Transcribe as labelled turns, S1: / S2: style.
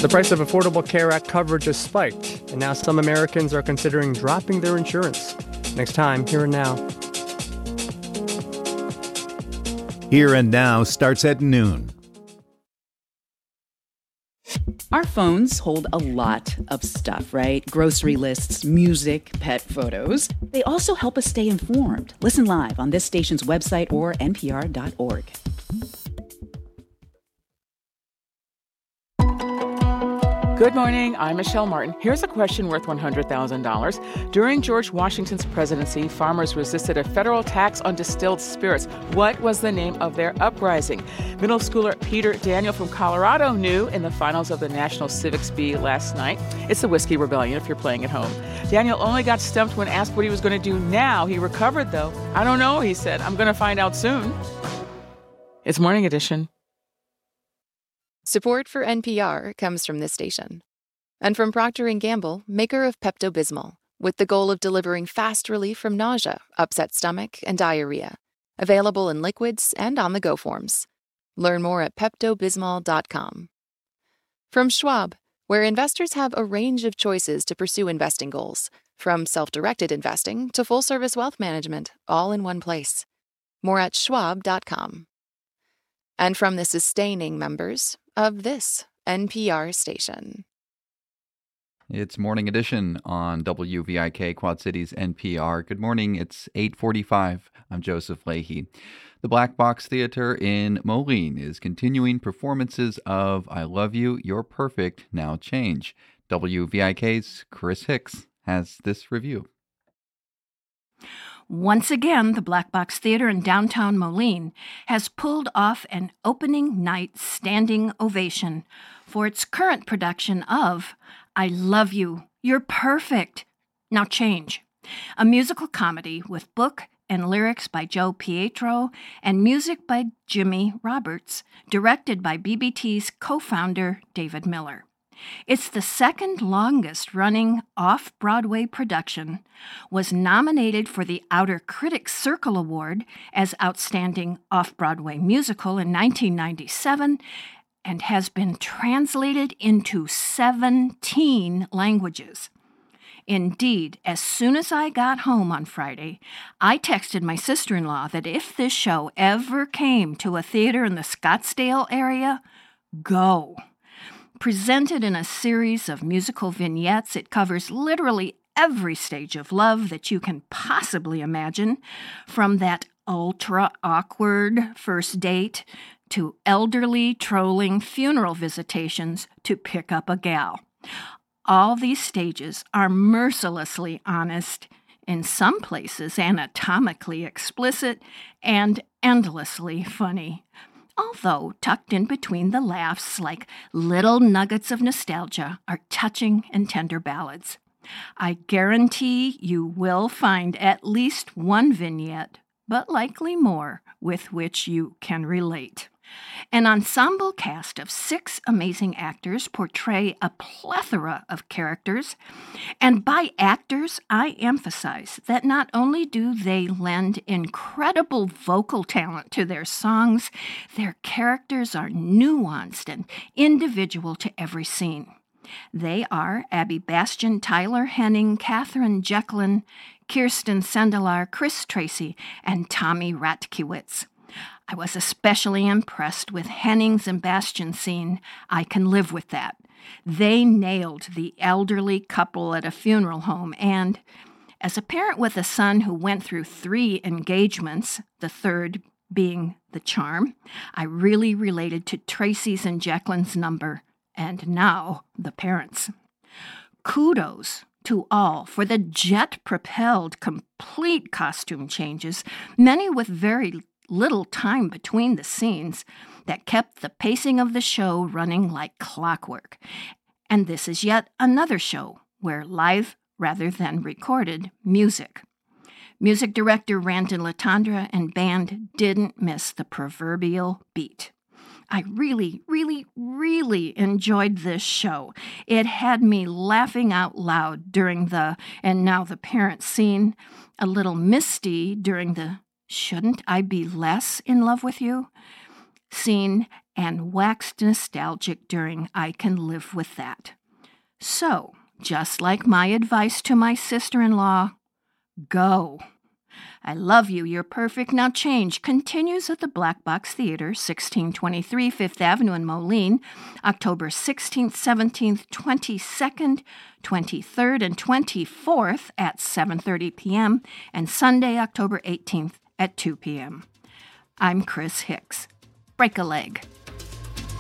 S1: The price of Affordable Care Act coverage has spiked, and now some Americans are considering dropping their insurance. Next time, Here and Now.
S2: Here and Now starts at noon.
S3: Our phones hold a lot of stuff, right? Grocery lists, music, pet photos. They also help us stay informed. Listen live on this station's website or npr.org.
S4: Good morning, I'm Michelle Martin. Here's a question worth $100,000. During George Washington's presidency, farmers resisted a federal tax on distilled spirits. What was the name of their uprising? Middle schooler Peter Daniel from Colorado knew in the finals of the National Civics Bee last night. It's the Whiskey Rebellion if you're playing at home. Daniel only got stumped when asked what he was going to do now. He recovered, though. I don't know, he said. I'm going to find out soon. It's Morning Edition.
S5: Support for NPR comes from this station. And from Procter & Gamble, maker of Pepto-Bismol, with the goal of delivering fast relief from nausea, upset stomach, and diarrhea. Available in liquids and on-the-go forms. Learn more at PeptoBismol.com. From Schwab, where investors have a range of choices to pursue investing goals, from self-directed investing to full-service wealth management, all in one place. More at Schwab.com. And from the sustaining members of this NPR station.
S6: It's Morning Edition on WVIK Quad Cities NPR. Good morning. It's 8:45. I'm Joseph Leahy. The Black Box Theater in Moline is continuing performances of I Love You, You're Perfect, Now Change. WVIK's Chris Hicks has this review.
S7: Once again, the Black Box Theater in downtown Moline has pulled off an opening night standing ovation for its current production of I Love You, You're Perfect, Now Change, a musical comedy with book and lyrics by Joe Pietro and music by Jimmy Roberts, directed by BBT's co-founder David Miller. It's the second longest running off-Broadway production, was nominated for the Outer Critics Circle Award as Outstanding Off-Broadway Musical in 1997, and has been translated into 17 languages. Indeed, as soon as I got home on Friday, I texted my sister-in-law that if this show ever came to a theater in the Scottsdale area, go. Presented in a series of musical vignettes, it covers literally every stage of love that you can possibly imagine, from that ultra-awkward first date to elderly trolling funeral visitations to pick up a gal. All these stages are mercilessly honest, in some places anatomically explicit, and endlessly funny. Although tucked in between the laughs like little nuggets of nostalgia are touching and tender ballads. I guarantee you will find at least one vignette, but likely more, with which you can relate. An ensemble cast of 6 amazing actors portray a plethora of characters, and by actors, I emphasize that not only do they lend incredible vocal talent to their songs, their characters are nuanced and individual to every scene. They are Abby Bastian, Tyler Henning, Catherine Jecklin, Kirsten Sendelar, Chris Tracy, and Tommy Ratkiewicz. I was especially impressed with Henning's and Bastian's scene. I can live with that. They nailed the elderly couple at a funeral home, and as a parent with a son who went through 3 engagements, the third being the charm, I really related to Tracy's and Jacqueline's number, and now the parents. Kudos to all for the jet-propelled, complete costume changes, many with very little time between the scenes, that kept the pacing of the show running like clockwork. And this is yet another show where live, rather than recorded, music. Music director Randon Latondra and band didn't miss the proverbial beat. I really, really, really enjoyed this show. It had me laughing out loud during the "and now the parent" scene, a little misty during the "shouldn't I be less in love with you" scene, and waxed nostalgic during I Can Live With That. So, just like my advice to my sister-in-law, go. I Love You, You're Perfect, Now Change continues at the Black Box Theater, 1623 Fifth Avenue in Moline, October 16th, 17th, 22nd, 23rd, and 24th at 7:30 p.m., and Sunday, October 18th at 2 p.m. I'm Chris Hicks. Break a leg.